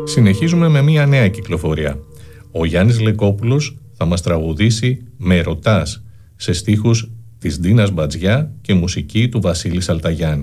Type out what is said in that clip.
Συνεχίζουμε με μια νέα κυκλοφορία. Ο Γιάννης Λεκόπουλος θα μας τραγουδήσει «Με ρωτάς» σε στίχους της Ντίνας Μπατζιά και μουσική του Βασίλη Σαλταγιάννη.